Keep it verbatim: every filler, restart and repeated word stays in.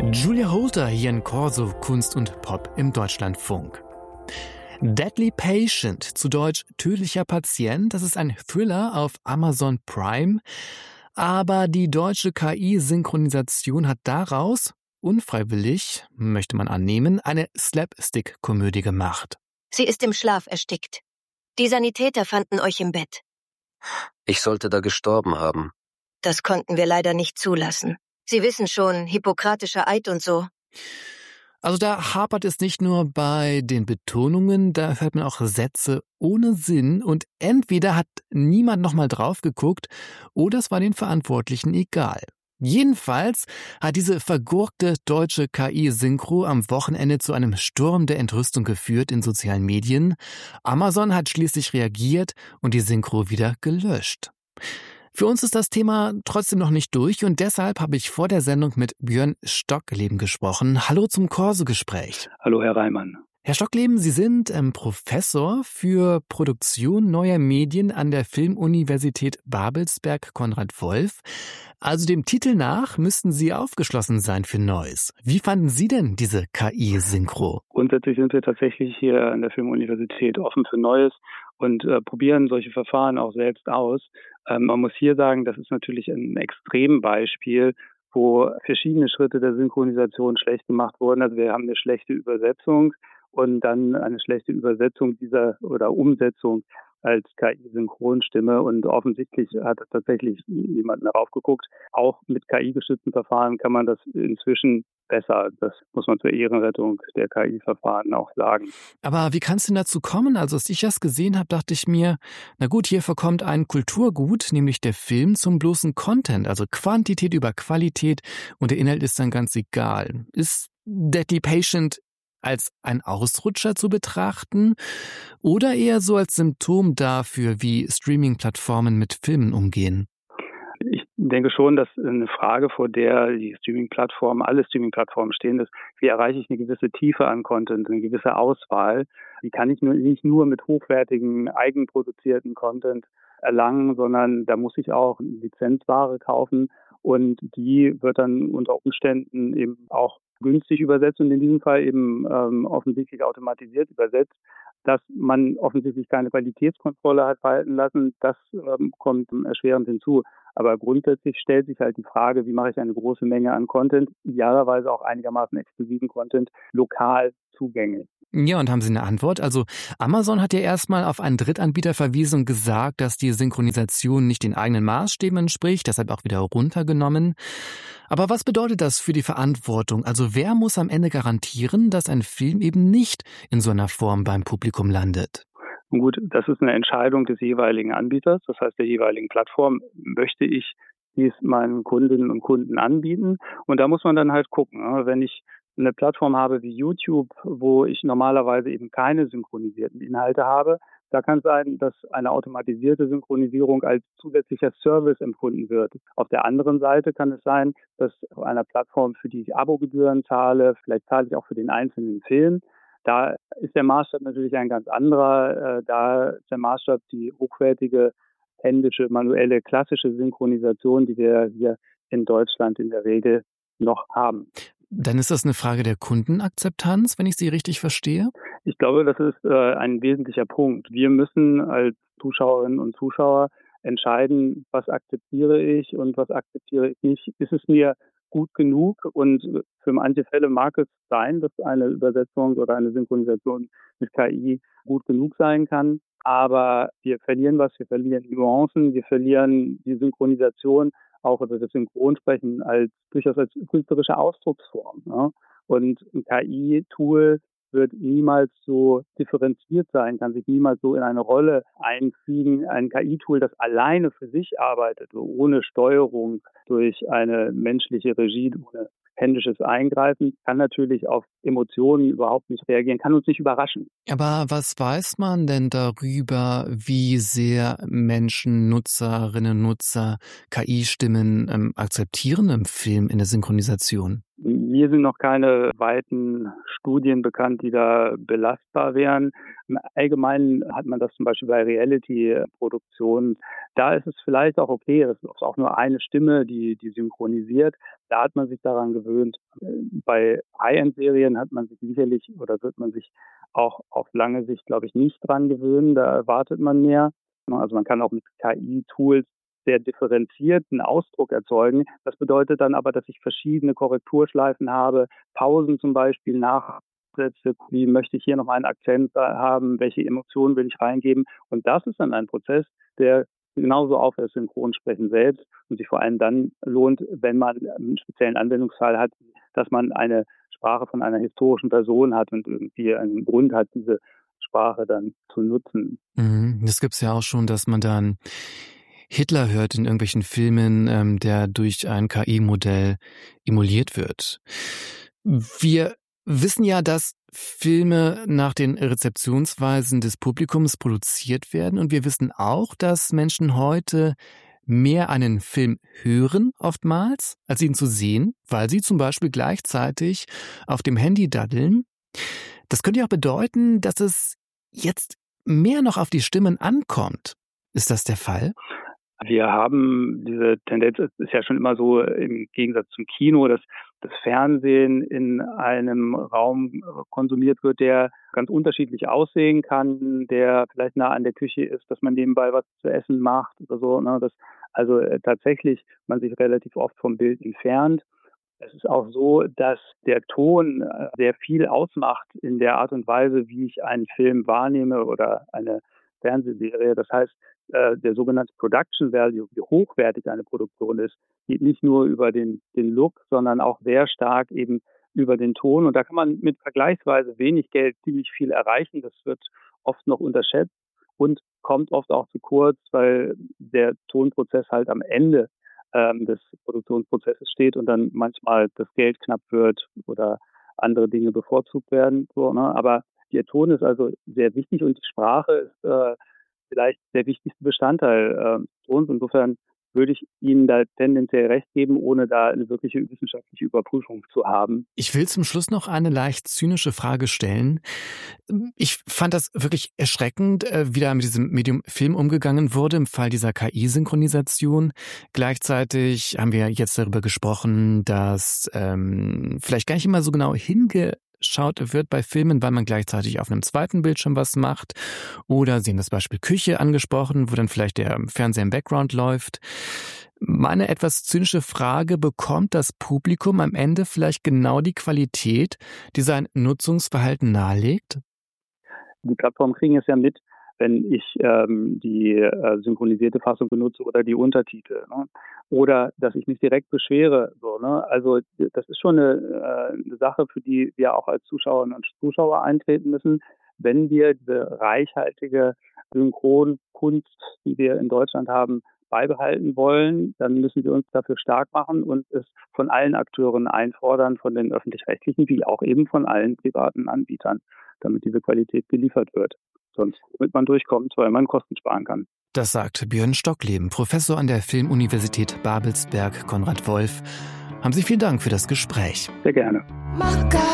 Julia Holter hier in Corso Kunst und Pop im Deutschlandfunk. Deadly Patient, zu Deutsch Tödlicher Patient, das ist ein Thriller auf Amazon Prime. Aber die deutsche K I-Synchronisation hat daraus, unfreiwillig, möchte man annehmen, eine Slapstick-Komödie gemacht. Sie ist im Schlaf erstickt. Die Sanitäter fanden euch im Bett. Ich sollte da gestorben haben. Das konnten wir leider nicht zulassen. Sie wissen schon, hippokratischer Eid und so. Also da hapert es nicht nur bei den Betonungen, da hört man auch Sätze ohne Sinn und entweder hat niemand nochmal drauf geguckt oder es war den Verantwortlichen egal. Jedenfalls hat diese vergurkte deutsche K I-Synchro am Wochenende zu einem Sturm der Entrüstung geführt in sozialen Medien. Amazon hat schließlich reagiert und die Synchro wieder gelöscht. Für uns ist das Thema trotzdem noch nicht durch und deshalb habe ich vor der Sendung mit Björn Stockleben gesprochen. Hallo zum Corso-Gespräch. Hallo, Herr Reimann. Herr Stockleben, Sie sind ähm, Professor für Produktion neuer Medien an der Filmuniversität Babelsberg Konrad Wolf. Also dem Titel nach müssten Sie aufgeschlossen sein für Neues. Wie fanden Sie denn diese K I-Synchro? Grundsätzlich sind wir tatsächlich hier an der Filmuniversität offen für Neues und äh, probieren solche Verfahren auch selbst aus. Ähm, man muss hier sagen, das ist natürlich ein Extrembeispiel, wo verschiedene Schritte der Synchronisation schlecht gemacht wurden. Also wir haben eine schlechte Übersetzung und dann eine schlechte Übersetzung dieser oder Umsetzung als K I-Synchronstimme und offensichtlich hat tatsächlich niemand darauf geguckt. Auch mit K I-gestützten Verfahren kann man das inzwischen besser. Das muss man zur Ehrenrettung der K I-Verfahren auch sagen. Aber wie kann es denn dazu kommen? Also als ich das gesehen habe, dachte ich mir, na gut, hier verkommt ein Kulturgut, nämlich der Film, zum bloßen Content, also Quantität über Qualität und der Inhalt ist dann ganz egal. Ist Deadly Patient als ein Ausrutscher zu betrachten oder eher so als Symptom dafür, wie Streaming-Plattformen mit Filmen umgehen? Ich denke schon, dass eine Frage, vor der die Streaming-Plattformen, alle Streaming-Plattformen stehen, ist, wie erreiche ich eine gewisse Tiefe an Content, eine gewisse Auswahl. Die kann ich nur, nicht nur mit hochwertigen, eigenproduzierten Content erlangen, sondern da muss ich auch Lizenzware kaufen und die wird dann unter Umständen eben auch günstig übersetzt und in diesem Fall eben ähm, offensichtlich automatisiert übersetzt. Dass man offensichtlich keine Qualitätskontrolle hat walten lassen, das ähm, kommt erschwerend hinzu. Aber grundsätzlich stellt sich halt die Frage, wie mache ich eine große Menge an Content, idealerweise auch einigermaßen exklusiven Content, lokal zugänglich. Ja, und haben Sie eine Antwort? Also Amazon hat ja erstmal auf einen Drittanbieter verwiesen und gesagt, dass die Synchronisation nicht den eigenen Maßstäben entspricht, deshalb auch wieder runtergenommen. Aber was bedeutet das für die Verantwortung? Also wer muss am Ende garantieren, dass ein Film eben nicht in so einer Form beim Publikum landet? Gut, das ist eine Entscheidung des jeweiligen Anbieters, das heißt der jeweiligen Plattform. Möchte ich dies meinen Kundinnen und Kunden anbieten? Und da muss man dann halt gucken, wenn ich eine Plattform habe wie YouTube, wo ich normalerweise eben keine synchronisierten Inhalte habe, da kann es sein, dass eine automatisierte Synchronisierung als zusätzlicher Service empfunden wird. Auf der anderen Seite kann es sein, dass auf einer Plattform, für die ich Abogebühren zahle, vielleicht zahle ich auch für den einzelnen Film, da ist der Maßstab natürlich ein ganz anderer. Da ist der Maßstab die hochwertige, händische, manuelle, klassische Synchronisation, die wir hier in Deutschland in der Regel noch haben. Dann ist das eine Frage der Kundenakzeptanz, wenn ich Sie richtig verstehe? Ich glaube, das ist äh, ein wesentlicher Punkt. Wir müssen als Zuschauerinnen und Zuschauer entscheiden, was akzeptiere ich und was akzeptiere ich nicht. Ist es mir gut genug? Und für manche Fälle mag es sein, dass eine Übersetzung oder eine Synchronisation mit K I gut genug sein kann. Aber wir verlieren was, wir verlieren Nuancen, wir verlieren die Synchronisation auch oder das Synchronsprechen als durchaus als künstlerische Ausdrucksform. Ja. Und ein K I-Tool wird niemals so differenziert sein, kann sich niemals so in eine Rolle einfügen. Ein K I-Tool, das alleine für sich arbeitet, ohne Steuerung durch eine menschliche Regie, ohne händisches Eingreifen, kann natürlich auf Emotionen überhaupt nicht reagieren, kann uns nicht überraschen. Aber was weiß man denn darüber, wie sehr Menschen, Nutzerinnen und Nutzer K I-Stimmen ähm, akzeptieren im Film, in der Synchronisation? Mir sind noch keine weiten Studien bekannt, die da belastbar wären. Im Allgemeinen hat man das zum Beispiel bei Reality-Produktionen. Da ist es vielleicht auch okay, das ist auch nur eine Stimme, die, die synchronisiert. Da hat man sich daran gewöhnt. Bei High-End-Serien hat man sich sicherlich oder wird man sich auch auf lange Sicht, glaube ich, nicht dran gewöhnen. Da erwartet man mehr. Also man kann auch mit K I-Tools sehr differenzierten Ausdruck erzeugen. Das bedeutet dann aber, dass ich verschiedene Korrekturschleifen habe, Pausen zum Beispiel, Nachsätze, wie möchte ich hier noch einen Akzent haben, welche Emotionen will ich reingeben. Und das ist dann ein Prozess, der genauso auf das Synchronsprechen selbst und sich vor allem dann lohnt, wenn man einen speziellen Anwendungsfall hat, dass man eine Sprache von einer historischen Person hat und irgendwie einen Grund hat, diese Sprache dann zu nutzen. Mhm. Das gibt's ja auch schon, dass man dann Hitler hört in irgendwelchen Filmen, ähm, der durch ein K I-Modell emuliert wird. Wir wissen ja, dass Filme nach den Rezeptionsweisen des Publikums produziert werden und wir wissen auch, dass Menschen heute mehr einen Film hören oftmals, als ihn zu sehen, weil sie zum Beispiel gleichzeitig auf dem Handy daddeln. Das könnte ja auch bedeuten, dass es jetzt mehr noch auf die Stimmen ankommt. Ist das der Fall? Wir haben diese Tendenz, es ist ja schon immer so im Gegensatz zum Kino, dass das Fernsehen in einem Raum konsumiert wird, der ganz unterschiedlich aussehen kann, der vielleicht nah an der Küche ist, dass man nebenbei was zu essen macht oder so. Ne? Dass also tatsächlich man sich relativ oft vom Bild entfernt. Es ist auch so, dass der Ton sehr viel ausmacht in der Art und Weise, wie ich einen Film wahrnehme oder eine Fernsehserie. Das heißt, der sogenannte Production Value, wie hochwertig eine Produktion ist, geht nicht nur über den, den Look, sondern auch sehr stark eben über den Ton. Und da kann man mit vergleichsweise wenig Geld ziemlich viel erreichen. Das wird oft noch unterschätzt und kommt oft auch zu kurz, weil der Tonprozess halt am Ende ähm, des Produktionsprozesses steht und dann manchmal das Geld knapp wird oder andere Dinge bevorzugt werden. So, ne? Aber der Ton ist also sehr wichtig und die Sprache ist äh, vielleicht der wichtigste Bestandteil äh, des Tons. Insofern würde ich Ihnen da tendenziell recht geben, ohne da eine wirkliche wissenschaftliche Überprüfung zu haben. Ich will zum Schluss noch eine leicht zynische Frage stellen. Ich fand das wirklich erschreckend, wie da mit diesem Medium Film umgegangen wurde im Fall dieser K I-Synchronisation. Gleichzeitig haben wir jetzt darüber gesprochen, dass ähm, vielleicht gar nicht immer so genau hinge schaut wird bei Filmen, weil man gleichzeitig auf einem zweiten Bildschirm was macht. Oder Sie haben das Beispiel Küche angesprochen, wo dann vielleicht der Fernseher im Background läuft. Meine etwas zynische Frage, bekommt das Publikum am Ende vielleicht genau die Qualität, die sein Nutzungsverhalten nahelegt? Die Plattformen kriegen es ja mit, wenn ich ähm, die äh, synchronisierte Fassung benutze oder die Untertitel. Ne? Oder dass ich mich direkt beschwere. So, ne? Also das ist schon eine, äh, eine Sache, für die wir auch als Zuschauerinnen und Zuschauer eintreten müssen. Wenn wir diese reichhaltige Synchronkunst, die wir in Deutschland haben, beibehalten wollen, dann müssen wir uns dafür stark machen und es von allen Akteuren einfordern, von den öffentlich-rechtlichen wie auch eben von allen privaten Anbietern, damit diese Qualität geliefert wird. Sonst wird man durchkommen, weil man Kosten sparen kann. Das sagt Björn Stockleben, Professor an der Filmuniversität Babelsberg, Konrad Wolf. Haben Sie vielen Dank für das Gespräch. Sehr gerne.